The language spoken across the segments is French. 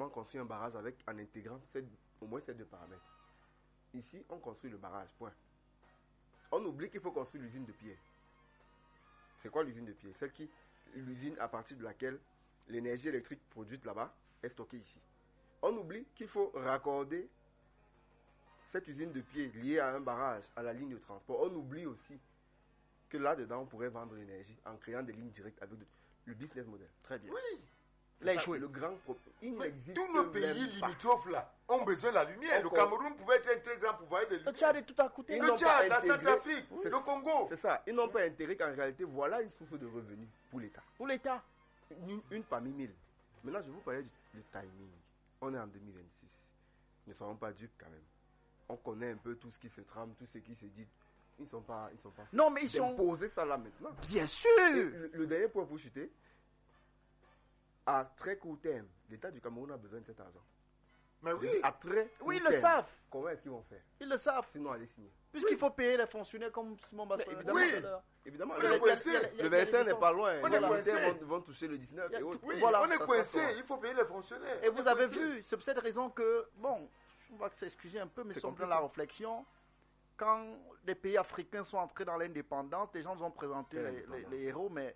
construire un barrage en intégrant au moins ces deux paramètres. Ici, on construit le barrage, point. On oublie qu'il faut construire l'usine de pierre. C'est quoi l'usine de pierre? L'usine à partir de laquelle l'énergie électrique produite là-bas est stockée ici. On oublie qu'il faut raccorder cette usine de pierre liée à un barrage, à la ligne de transport. On oublie aussi que là-dedans, on pourrait vendre l'énergie en créant des lignes directes avec le business model. Très bien. Oui. Là, le grand problème. Il n'existe tous nos pays limitrophes là ont besoin de la lumière. Le Cameroun pouvait être un très grand pouvoir de lumière. Le Tchad est tout à côté. Le Tchad, la Centrafrique, le Congo. C'est ça. Ils n'ont pas intérêt qu'en réalité, voilà une source de revenus pour l'État. Pour l'État. Une parmi 1000. Maintenant, je vous parlais du timing. On est en 2026. Ne soyons pas dupes quand même. On connaît un peu tout ce qui se trame, tout ce qui se dit. Ils ne sont pas. Non, mais ils sont. Poser ça là maintenant. Bien sûr. Le dernier point pour chuter. À très court terme, l'État du Cameroun a besoin de cet argent. Mais oui. À très court oui, ils terme, le savent. Comment est-ce qu'ils vont faire? Ils le savent. Sinon, allez signer. Puisqu'il faut payer les fonctionnaires comme Simon Basson. Évidemment, le 25 n'est pas loin. Les militaires vont toucher le 19 et autres. Oui, on est coincé. Il faut payer les fonctionnaires. Et vous avez vu, c'est pour cette raison que, bon, on va s'excuser un peu, mais sommes dans la réflexion. Quand les pays africains sont entrés dans l'indépendance, les gens nous ont présenté les héros, mais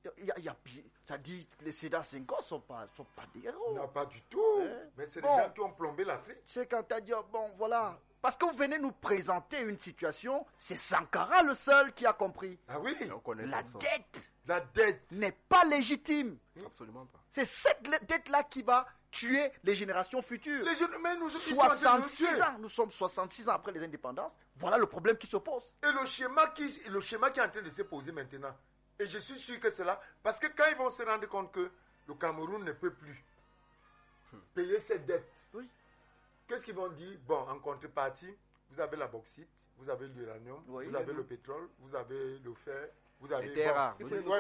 ça dit les Sédar Senghor ne sont pas des héros. Non, pas du tout. Mais c'est des gens qui ont plombé l'Afrique. C'est quand tu as dit, bon, voilà. Parce que vous venez nous présenter une situation, c'est Sankara le seul qui a compris. Ah oui, La dette n'est pas légitime. Absolument pas. C'est cette dette-là qui va tuer les générations futures. Mais nous 66 ans, nous sommes 66 ans après les indépendances. Voilà le problème qui se pose. Et le schéma qui est en train de se poser maintenant. Et je suis sûr que c'est là. Parce que quand ils vont se rendre compte que le Cameroun ne peut plus payer ses dettes, qu'est-ce qu'ils vont dire? Bon, en contrepartie, vous avez la bauxite, vous avez l'uranium, vous avez le pétrole, vous avez le fer, vous avez... Les terres rares.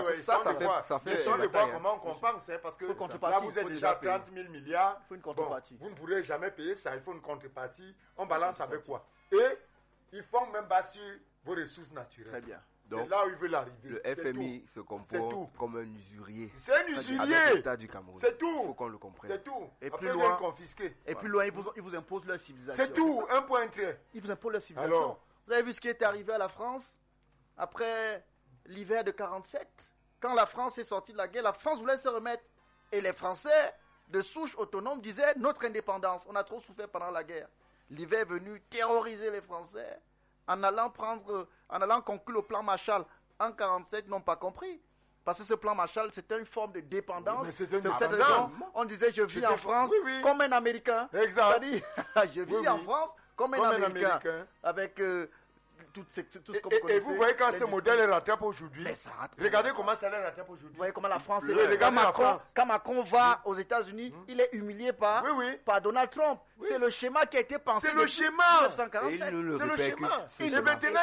Ça fait voir comment on compense, parce que là, vous êtes déjà à 30 000 milliards. Il faut une contrepartie. Vous ne pourrez jamais payer ça, il faut une contrepartie. On balance avec quoi? Et ils font même bas sur vos ressources naturelles. Très bien. C'est là où ils veulent arriver. Le FMI se comporte comme un usurier. C'est un usurier. C'est tout. Il faut qu'on le comprenne. C'est tout. Et après, plus loin, confisqué. Et plus loin, ils vous imposent leur civilisation. C'est tout. Un point trait. Ils vous imposent leur civilisation. Alors, vous avez vu ce qui est arrivé à la France après l'hiver de 47? Quand la France est sortie de la guerre, la France voulait se remettre. Et les Français de souche autonome disaient notre indépendance. On a trop souffert pendant la guerre. L'hiver est venu terroriser les Français. En allant conclure le plan Marshall en 47, ils n'ont pas compris. Parce que ce plan Marshall, c'était une forme de dépendance. Mais c'est une cette raison, on disait je vis en France comme un Américain. Exact. C'est-à-dire, je vis en France comme un Américain. Avec tout ce que vous connaissez. Et vous voyez quand ce modèle rattrape aujourd'hui. Regardez comment ça les rattrape aujourd'hui. Vous voyez comment la France est. Quand Macron va aux États-Unis, il est humilié par Donald Trump. C'est le schéma qui a été pensé. C'est le schéma. 1947. C'est le schéma. Et maintenant,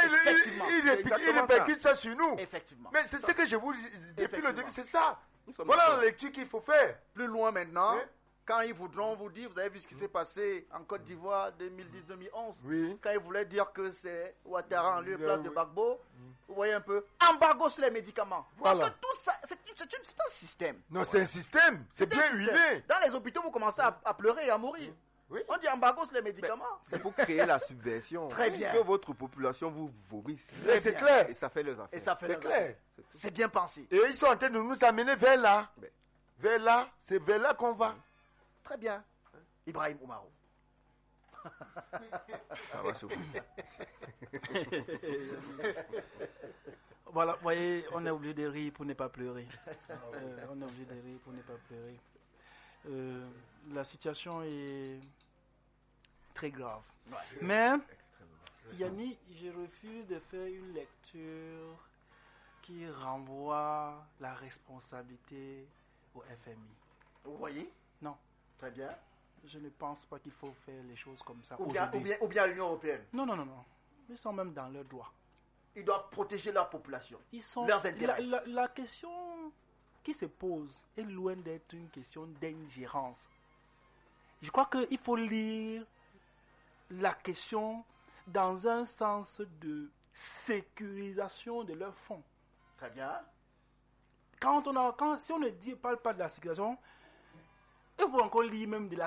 il répercute ça sur nous. Effectivement. Mais c'est ce que je vous dis depuis le début, c'est ça. Voilà la lecture qu'il faut faire. Plus loin maintenant. Quand ils voudront vous dire, vous avez vu ce qui s'est passé en Côte d'Ivoire 2010-2011. Oui. Quand ils voulaient dire que c'est Ouattara en lieu et place de Gbagbo, vous voyez un peu, embargo sur les médicaments. Parce que tout ça, c'est un système. Non, c'est un système. C'est bien huilé. Dans les hôpitaux, vous commencez à pleurer et à mourir. Oui. On dit embargo sur les médicaments. C'est pour créer la subversion. Très bien. Que votre population vous vomisse. C'est clair. Et ça fait leurs affaires. Et ça fait c'est clair. C'est bien pensé. Et ils sont en train de nous amener vers là. Vers là. C'est vers là qu'on va. Très bien. Ibrahim Oumarou. Ça va surtout. Voilà, vous voyez, on est obligé de rire pour ne pas pleurer. On est obligé de rire pour ne pas pleurer. La situation est très grave. Ouais. Mais, Yannick, je refuse de faire une lecture qui renvoie la responsabilité au FMI. Vous voyez? Non. Très bien. Je ne pense pas qu'il faut faire les choses comme ça. Ou bien l'Union européenne. Non. Ils sont même dans leurs droits. Ils doivent protéger leur population. Leurs intérêts. La question qui se pose est loin d'être une question d'ingérence. Je crois qu'il faut lire la question dans un sens de sécurisation de leurs fonds. Très bien. Si on ne parle pas de la sécurisation, il faut encore lire même de la